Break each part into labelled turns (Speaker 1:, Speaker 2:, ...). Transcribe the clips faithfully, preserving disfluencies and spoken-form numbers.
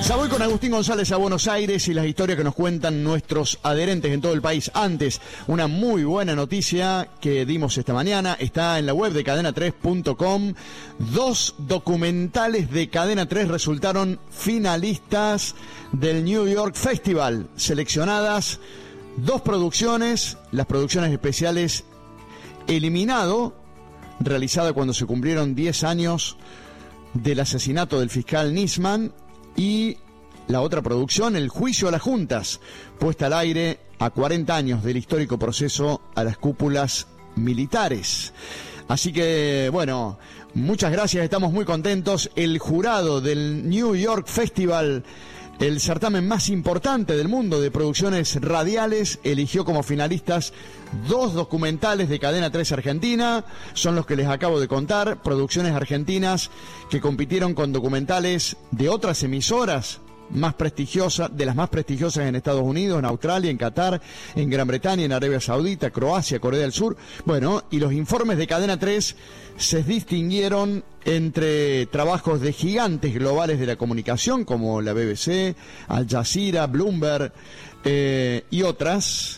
Speaker 1: Ya voy con Agustín González a Buenos Aires y las historias que nos cuentan nuestros adherentes en todo el país. Antes, una muy buena noticia que dimos esta mañana, está en la web de cadena tres punto com. Dos documentales de Cadena tres resultaron finalistas del New York Festival. Seleccionadas dos producciones, las producciones especiales Eliminado, realizada cuando se cumplieron diez años del asesinato del fiscal Nisman, y la otra producción, El juicio a las juntas, puesta al aire a cuarenta años del histórico proceso a las cúpulas militares. Así que, bueno, muchas gracias, estamos muy contentos. El jurado del New York Festival, el certamen más importante del mundo de producciones radiales, eligió como finalistas dos documentales de Cadena tres Argentina. Son los que les acabo de contar, producciones argentinas que compitieron con documentales de otras emisoras más prestigiosas, de las más prestigiosas en Estados Unidos, en Australia, en Qatar, en Gran Bretaña, en Arabia Saudita, Croacia, Corea del Sur. Bueno, y los informes de Cadena tres se distinguieron entre trabajos de gigantes globales de la comunicación, como la B B C, Al Jazeera, Bloomberg eh, y otras.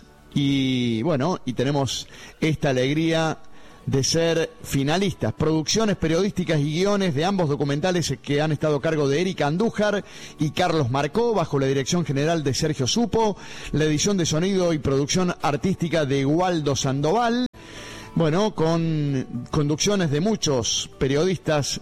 Speaker 1: Y bueno, y tenemos esta alegría de ser finalistas. Producciones periodísticas y guiones de ambos documentales que han estado a cargo de Erika Andújar y Carlos Marcó, bajo la dirección general de Sergio Supo, la edición de sonido y producción artística de Waldo Sandoval, bueno, con conducciones de muchos periodistas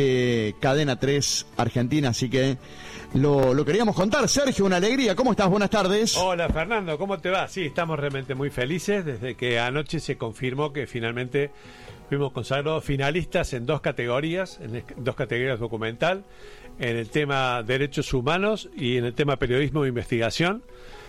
Speaker 1: de Cadena tres Argentina, así que Lo, lo queríamos contar. Sergio, una alegría. ¿Cómo estás? Buenas tardes.
Speaker 2: Hola, Fernando. ¿Cómo te va? Sí, estamos realmente muy felices desde que anoche se confirmó que finalmente fuimos consagrados finalistas en dos categorías, en dos categorías documental, en el tema derechos humanos y en el tema periodismo e investigación.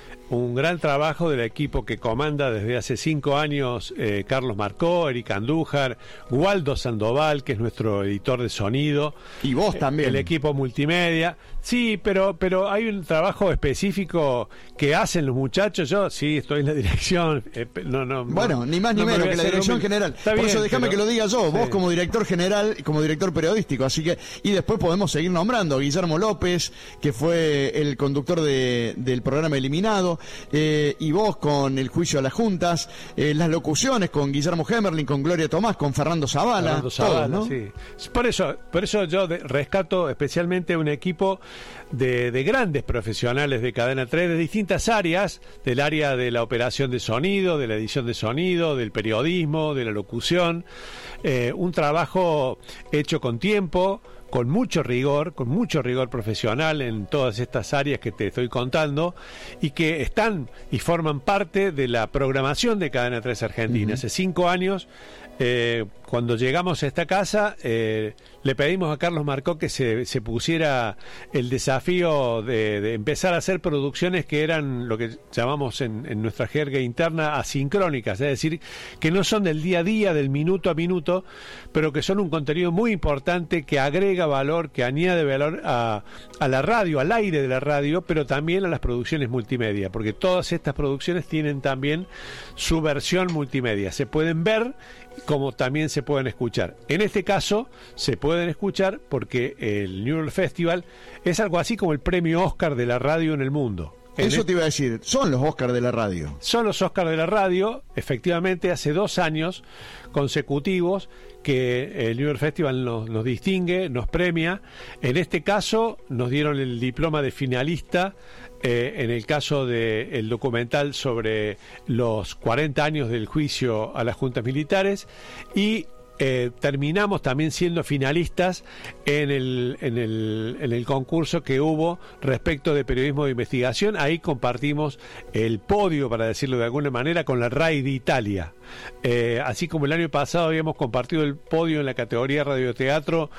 Speaker 2: Un gran trabajo del equipo que comanda desde hace cinco años eh, Carlos Marcó, Erika Andújar, Waldo Sandoval, que es nuestro editor de sonido.
Speaker 1: Y vos también.
Speaker 2: El equipo multimedia. Sí, pero pero hay un trabajo específico que hacen los muchachos. Yo sí estoy en la dirección. Eh, no, no,
Speaker 1: bueno,
Speaker 2: no,
Speaker 1: ni más ni
Speaker 2: no
Speaker 1: menos que la dirección general. Por bien, eso déjame pero... que lo diga yo, sí. Vos como director general, como director periodístico. Así que, y después podemos seguir nombrando. Guillermo López, que fue el conductor de, del programa Eliminado. Eh, y vos con El juicio a las juntas, eh, las locuciones con Guillermo Hemerling, con Gloria Tomás, con Fernando Zavala,
Speaker 2: Fernando Zavala,
Speaker 1: todos, ¿no?
Speaker 2: Sí. Por eso, por eso yo de, rescato especialmente un equipo de, de grandes profesionales de Cadena tres de distintas áreas, del área de la operación de sonido, de la edición de sonido, del periodismo, de la locución, eh, un trabajo hecho con tiempo, con mucho rigor, con mucho rigor profesional en todas estas áreas que te estoy contando, y que están y forman parte de la programación de Cadena tres Argentina. Uh-huh. Hace cinco años, eh, cuando llegamos a esta casa, eh, le pedimos a Carlos Marcó que se, se pusiera el desafío de, de empezar a hacer producciones que eran lo que llamamos en, en nuestra jerga interna asincrónicas, es decir, que no son del día a día, del minuto a minuto, pero que son un contenido muy importante que agrega valor, que añade valor a, a la radio, al aire de la radio, pero también a las producciones multimedia, porque todas estas producciones tienen también su versión multimedia, se pueden ver como también se pueden escuchar. En este caso se pueden escuchar porque el New York Festival es algo así como el premio Oscar de la radio en el mundo.
Speaker 1: Eso te iba a decir, son los Oscars de la radio.
Speaker 2: Son los Oscars de la radio, efectivamente, hace dos años consecutivos que el New York Festival nos, nos distingue, nos premia. En este caso nos dieron el diploma de finalista, eh, en el caso del documental sobre los cuarenta años del juicio a las juntas militares, y Eh, terminamos también siendo finalistas en el, en el en el concurso que hubo respecto de periodismo de investigación. Ahí compartimos el podio, para decirlo de alguna manera, con la RAI de Italia. Eh, así como el año pasado habíamos compartido el podio en la categoría radioteatro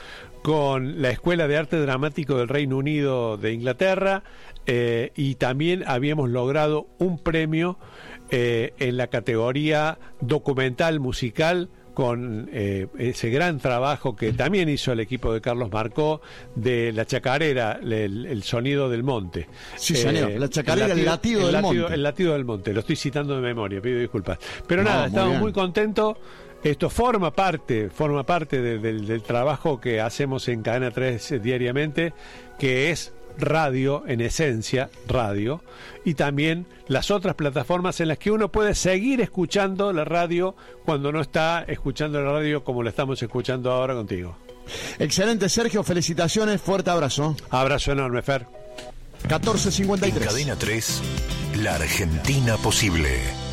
Speaker 2: con la Escuela de Arte Dramático del Reino Unido de Inglaterra, eh, y también habíamos logrado un premio eh, en la categoría documental musical con eh, ese gran trabajo que también hizo el equipo de Carlos Marcó de La Chacarera, el, el sonido del monte.
Speaker 1: Sí, señor, eh, La Chacarera, el latido, el latido del
Speaker 2: latido,
Speaker 1: monte.
Speaker 2: El latido del monte, lo estoy citando de memoria, pido disculpas. Pero
Speaker 1: no,
Speaker 2: nada,
Speaker 1: muy
Speaker 2: estamos
Speaker 1: bien.
Speaker 2: muy contentos. Esto forma parte, forma parte de, de, del trabajo que hacemos en Cadena tres diariamente, que es radio, en esencia, radio, y también las otras plataformas en las que uno puede seguir escuchando la radio cuando no está escuchando la radio como la estamos escuchando ahora contigo.
Speaker 1: Excelente, Sergio, felicitaciones, fuerte abrazo.
Speaker 2: Abrazo enorme, Fer.
Speaker 1: catorce cincuenta y tres.
Speaker 3: En Cadena tres, la Argentina posible.